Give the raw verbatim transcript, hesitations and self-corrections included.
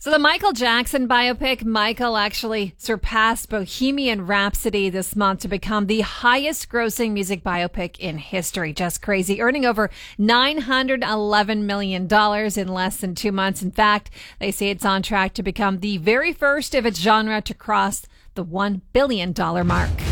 So the Michael Jackson biopic, Michael, actually surpassed Bohemian Rhapsody this month to become the highest grossing music biopic in history. Just crazy, earning over nine hundred eleven million dollars in less than two months. In fact, they say it's on track to become the very first of its genre to cross the one billion dollars mark.